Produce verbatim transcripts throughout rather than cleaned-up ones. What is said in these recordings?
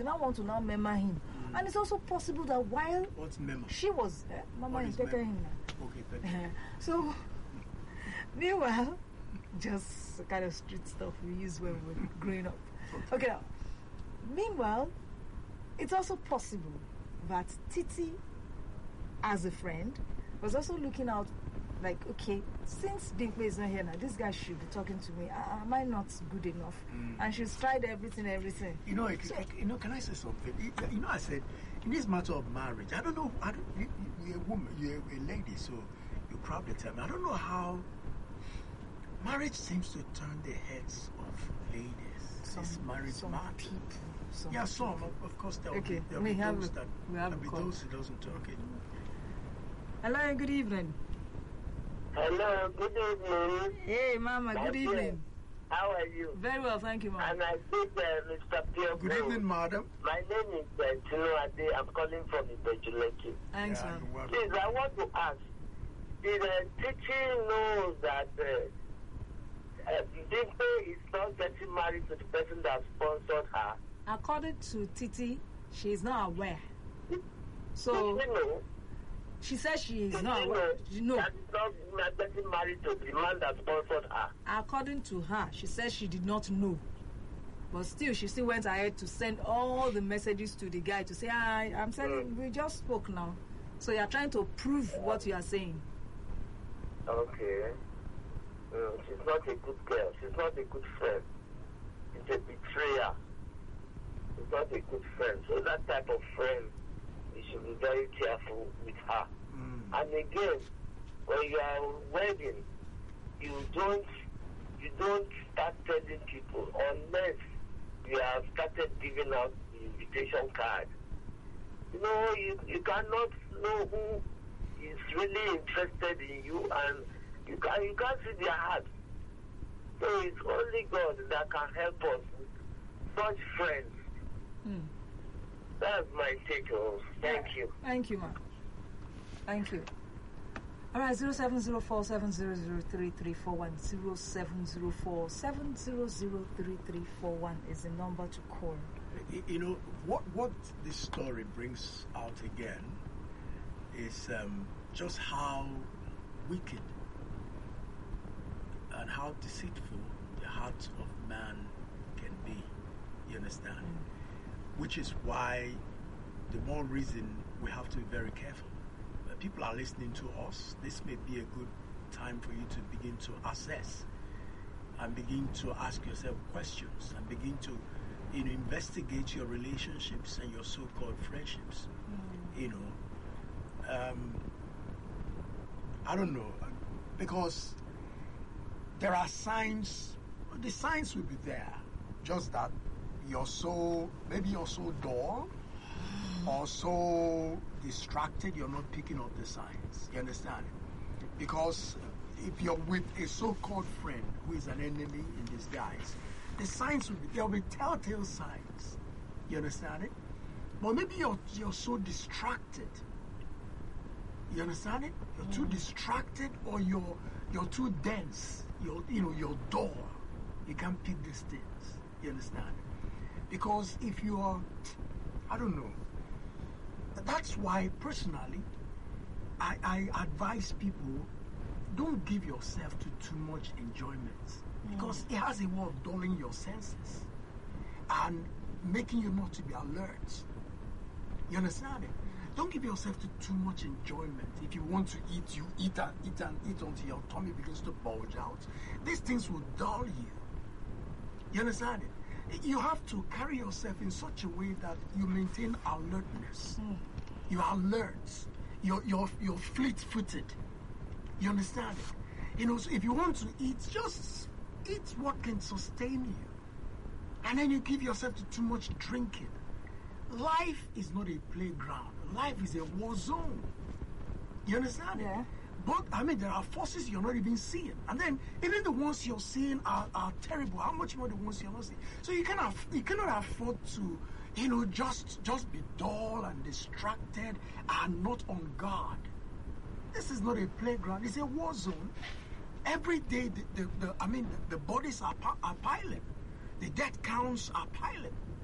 now want to now memo him. Mm. And it's also possible that while What's memo? she was eh, Mama is better him now. Okay, better. So meanwhile, just kind of street stuff we use when we were growing up. Okay. okay now, meanwhile, it's also possible that Titi, as a friend, was also looking out like, okay, since Dinkwe is not here now, this guy should be talking to me. Uh, am I not good enough? Mm. And she's tried everything, everything. You know, it, so, it, you know. Can I say something? It, you know, I said in this matter of marriage, I don't know. I don't. You, you're a woman. You're a lady, so you probably tell me. I don't know how marriage seems to turn the heads of ladies. Some, this marriage some matter. people. Some yeah, people. some. Of, of course, there will okay. be, there will we be have those a, that we have there will be those who doesn't talk it. Hello, good evening. Hello, good evening. Hey, Mama, My good dear. evening. How are you? Very well, thank you, Mama. And I think uh, Mister Pio. Good evening, madam. My name is uh, Tino Ade. I'm calling from Ibejuleki. Thanks, yeah, ma'am. Please, I want to ask, did uh, teaching know that uh, uh, Dimpe is not getting married to the person that sponsored her? According to Titi, she is not aware. So, did you know? She says she is Did not you aware. know She, no. that is not, not getting married to the man that sponsored her? According to her, she says she did not know. But still, she still went ahead to send all the messages to the guy to say, I, I'm saying, Mm. we just spoke now. So you are trying to prove what you are saying. Okay. Uh, she's not a good girl. She's not a good friend. It's a betrayer. She's not a good friend. So that type of friend, you should be very careful with her. Mm. And again, when you are wedding, you don't you don't start telling people unless you have started giving out the invitation card. You know, you, you cannot know who is really interested in you, and you can you can't see their heart. So it's only God that can help us with such friends. Mm. That's my take. Oh, thank you. Thank you, ma'am. Thank you. All right, zero seven zero four seven zero zero three three four one zero seven zero four seven zero zero three three four one is the number to call. You know what? What this story brings out again is um, just how wicked and how deceitful the heart of man can be. You understand? Mm. Which is why the more reason we have to be very careful. Uh, people are listening to us. This may be a good time for you to begin to assess and begin to ask yourself questions and begin to, you know, investigate your relationships and your so-called friendships. Mm. You know, um, I don't know, because there are signs. The signs will be there, just that you're so maybe you're so dull or so distracted you're not picking up the signs. You understand? Because if you're with a so-called friend who is an enemy in disguise, the signs will be there will be telltale signs. You understand it? But maybe you're you're so distracted. You understand it? You're mm. too distracted, or you're you're too dense. You're you know you're dull. You can't pick these things. You understand? Because if you are, I don't know. That's why personally, I, I advise people, don't give yourself to too much enjoyment, mm. because it has a way of dulling your senses and making you not to be alert. You understand it? Don't give yourself to too much enjoyment. If you want to eat, you eat and eat and eat until your tummy begins to bulge out. These things will dull you. You understand it? You have to carry yourself in such a way that you maintain alertness. Mm. You are alert. You're, you're, you're fleet-footed. You understand it? You know, so if you want to eat, just eat what can sustain you. And then you give yourself to too much drinking. Life is not a playground. Life is a war zone. You understand yeah. it? But, I mean, there are forces you're not even seeing. And then, even the ones you're seeing are, are terrible. How much more the ones you're not seeing? So you cannot, you cannot afford to, you know, just, just be dull and distracted and not on guard. This is not a playground. It's a war zone. Every day, the, the, the I mean, the, the bodies are, are piling. The death counts are piling.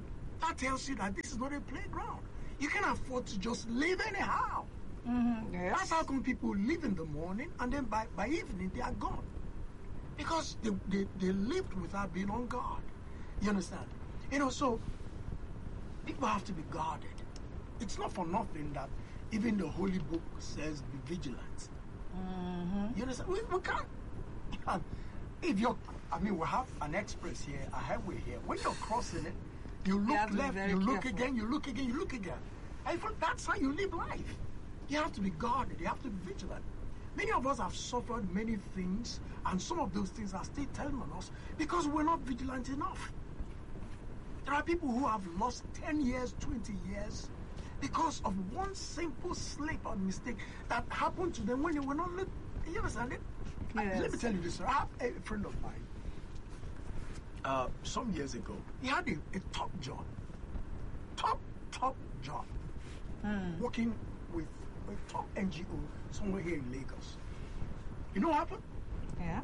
That tells you that this is not a playground. You can afford to just live anyhow. Mm-hmm. Yes. That's how come people live in the morning and then by, by evening they are gone. Because they, they, they lived without being on guard. You understand? You know, so people have to be guarded. It's not for nothing that even the Holy Book says be vigilant. Mm-hmm. You understand? We, we can't. If you're, I mean, we have an express here, a highway here. When you're crossing it, you look have to be left, very you look careful. again, you look again, you look again. I thought that's how you live life. You have to be guarded. You have to be vigilant. Many of us have suffered many things, and some of those things are still telling on us because we're not vigilant enough. There are people who have lost ten years, twenty years because of one simple slip or mistake that happened to them when they were not living. You understand it? Yes. Let me tell you this. I have a friend of mine, uh, some years ago, he had a, a top job. Top, top job. Mm. Working with a top N G O somewhere here in Lagos. You know what happened? Yeah.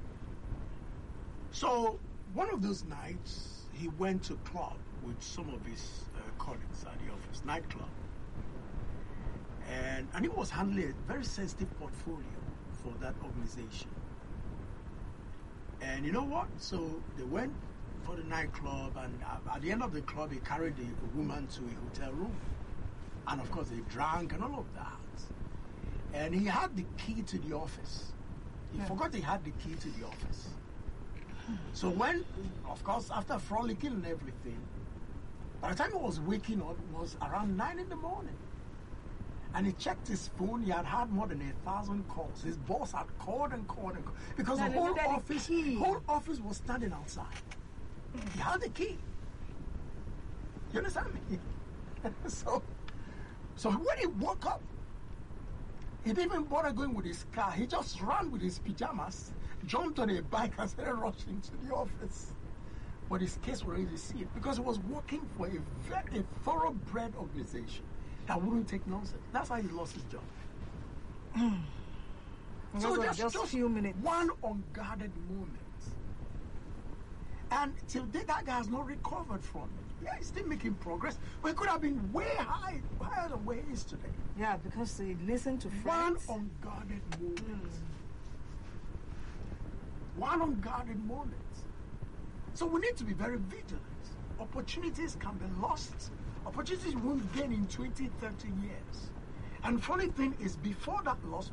So, one of those nights, he went to a club with some of his uh, colleagues at the office, nightclub. And, and he was handling a very sensitive portfolio for that organization. And you know what? So they went for the nightclub, and uh, at the end of the club, he carried the woman to a hotel room. And of course, they drank and all of that. And he had the key to the office. He Yeah. forgot he had the key to the office. So when, of course, after frolicking and everything, by the time he was waking up, it was around nine in the morning. And he checked his phone. He had had more than a thousand calls. His boss had called and called and called because Now the they whole needed the office, key. whole office was standing outside. He had the key. You understand me? so, so when he woke up, he didn't even bother going with his car. He just ran with his pajamas, jumped on a bike, and started rushing to the office. But his case was already sealed because he was working for a very a thoroughbred organization that wouldn't take nonsense. That's how he lost his job. So just, just a few minutes. One unguarded moment. And till date, that guy has not recovered from it. Yeah, he's still making progress, but he could have been way high, higher than where he is today. Yeah, because he listened to One friends. unguarded moment. Mm. One unguarded moment. So we need to be very vigilant. Opportunities can be lost. Opportunities won't gain in twenty, thirty years. And funny thing is, before that loss,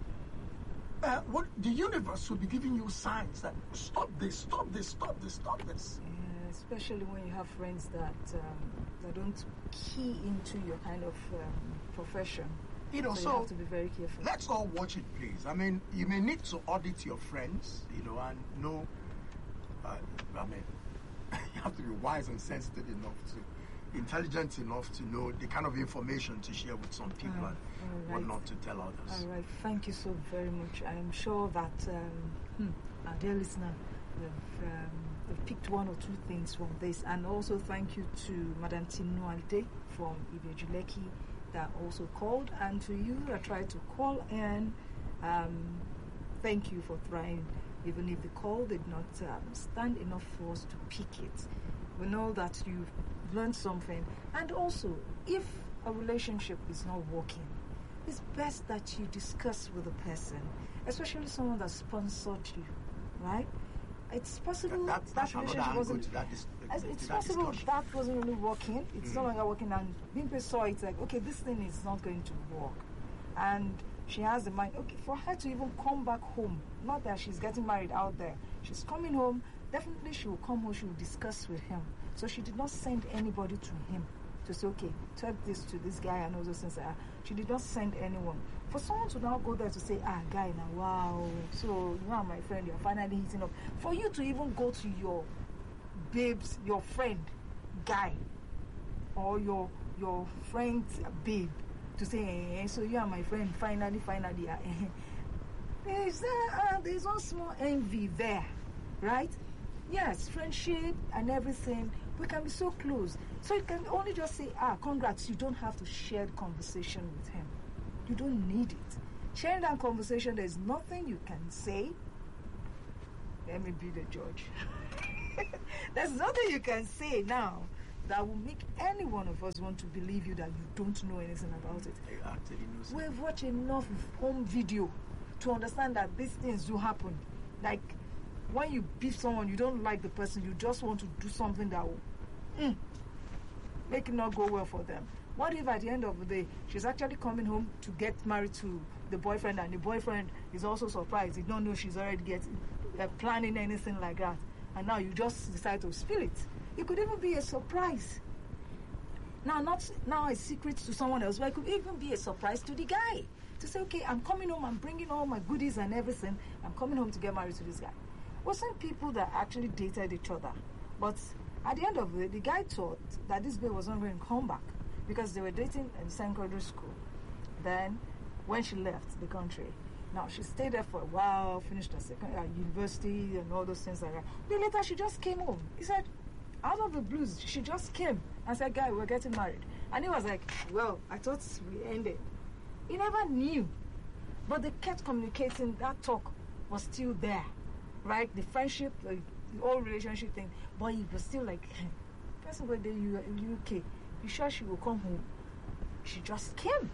uh, what the universe will be giving you signs that stop this, stop this, stop this, stop this. Yeah, especially when you have friends that um, that don't key into your kind of um, profession. You know, so, so you have to be very careful. let's all watch it, please. I mean, you may need to audit your friends, you know, and know. Uh, I mean, you have to be wise and sensitive enough to, intelligent enough to know the kind of information to share with some people Ah, and all what right. not to tell others. All right, thank you so very much. I am sure that um, hmm, our dear listener have, um, have picked one or two things from this. And also thank you to Madam Tinualde from Ibejuleki that also called. And to you that tried to call in, um, thank you for trying. Even if the call did not um, stand enough for us to pick it. We know that you've learned something. And also, if a relationship is not working, it's best that you discuss with the person, especially someone that sponsored you, right? It's possible That- that, that's another relationship angle wasn't. to that dis- as- to It's that possible discussion. that wasn't really working. It's no Mm. longer working, and Bimpe saw it like, okay, this thing is not going to work, and she has the mind. Okay, for her to even come back home, not that she's getting married out there, she's coming home. Definitely, she will come home. She will discuss with him. So she did not send anybody to him to say, okay, tell this to this guy and all those things. Uh, she did not send anyone. For someone to now go there to say, ah, guy, now, wow, so you are my friend, you're finally hitting up. For you to even go to your babes, your friend, guy, or your your friend's babe, to say, eh, so you are my friend, finally, finally. Uh, eh. There's, uh, uh, there's one small envy there, right? Yes, friendship and everything, we can be so close. So you can only just say, ah, congrats, you don't have to share the conversation with him. You don't need it. Sharing that conversation, there's nothing you can say. Let me be the judge. There's nothing you can say now that will make any one of us want to believe you that you don't know anything about it. I actually know something. We've watched enough home video to understand that these things do happen. Like when you beef someone, you don't like the person, you just want to do something that will mm, make it not go well for them. What if at the end of the day, she's actually coming home to get married to the boyfriend, and the boyfriend is also surprised. He don't know she's already getting uh, planning anything like that, and now you just decide to spill it. It could even be a surprise. Now, not now a secret to someone else, but it could even be a surprise to the guy. To say, okay, I'm coming home, I'm bringing all my goodies and everything. I'm coming home to get married to this guy. Well, some people that actually dated each other, but at the end of it, the guy thought that this girl was not going to come back because they were dating in secondary school. Then, when she left the country, now she stayed there for a while, finished her second uh, university and all those things like that. Then later, she just came home. He said, out of the blues, she just came and said, "Guy, we're getting married." And he was like, "Well, I thought we ended." He never knew, but they kept communicating. That talk was still there, right? The friendship, the, the old relationship thing. But he was still like, "Person go there, you in U K. You sure she will come home?" She just came.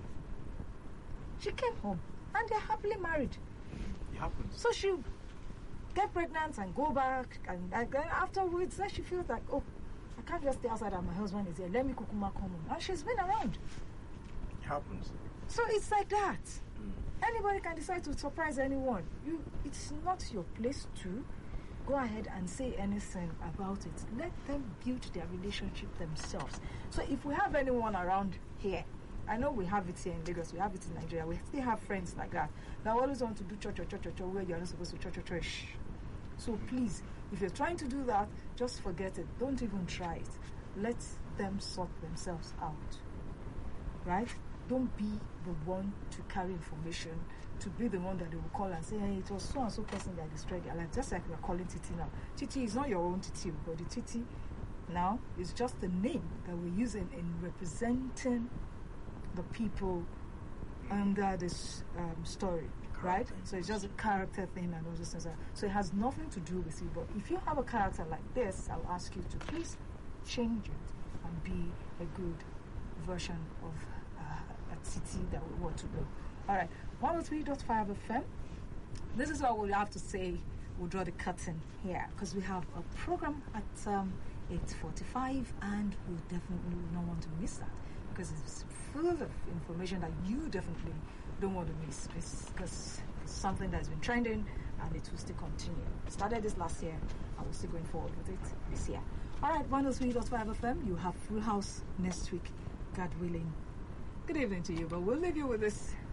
She came home, and they're happily married. It happens. So she get pregnant and go back, and, and then afterwards, then she feels like, "Oh, I can't just stay outside and my husband is here. Let me kukuma come home." And she's been around. It happens. So it's like that. Mm. Anybody can decide to surprise anyone. You, it's not your place to go ahead and say anything about it. Let them build their relationship themselves. So if we have anyone around here, I know we have it here in Lagos, we have it in Nigeria, we still have friends like that that always want to do church, church, church, church, where you're not supposed to church, church, church. So please, if you're trying to do that, just forget it. Don't even try it. Let them sort themselves out. Right? Don't be the one to carry information, to be the one that they will call and say, "Hey, it was so and so person that destroyed their life." Just like we're calling Titi now. Titi is not your own Titi, but the Titi now is just the name that we're using in representing the people under this um, story, right? So it's just a character thing and all those things. So it has nothing to do with you. But if you have a character like this, I'll ask you to please change it and be a good version of uh, a city that we want to know. All right, one oh three point five F M. This is what we'll have to say. We'll draw the curtain here because we have a program at um, eight forty-five, and we definitely don't want to miss that because it's full of information that you definitely don't want to miss. It's because it's something that's been trending and it will still continue. We started this last year and we're still going forward with it this year. All right, one oh three point five F M. You have Full House next week, God willing. Good evening to you, but we'll leave you with this